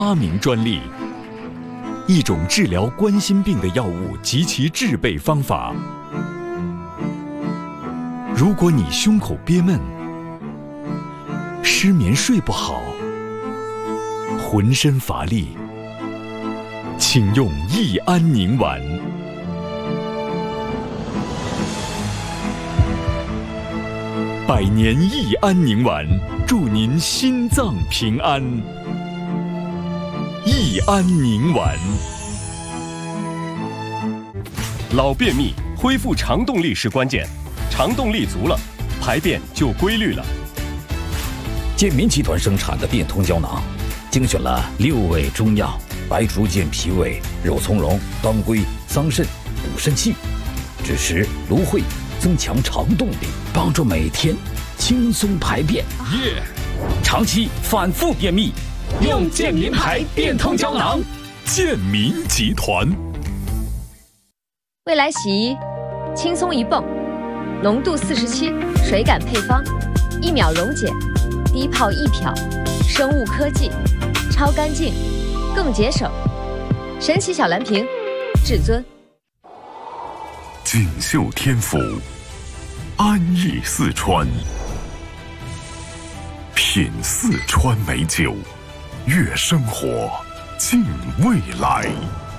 阿明专利，一种治疗冠心病的药物及其制备方法。如果你胸口憋闷、失眠睡不好、浑身乏力，请用益安宁丸。百年益安宁丸，祝您心脏平安。益安宁丸。 老便秘，恢复肠动力是关键，肠动力足了，排便就规律了。 健民集团生产的变通胶囊，精选了6味中药：白术健脾胃、肉苁蓉、当归、桑葚，补肾气，枳实、芦荟，增强肠动力，帮助每天轻松排便。长期反复便秘，用健民牌变通胶囊。 健民集团。 未来洗衣，轻松一泵，浓度47，水感配方，1秒溶解，低泡易漂，生物科技，超干净，更节省。神奇小蓝瓶，至尊。 锦绣天府，安逸四川，品四川美酒，悦生活，敬未来。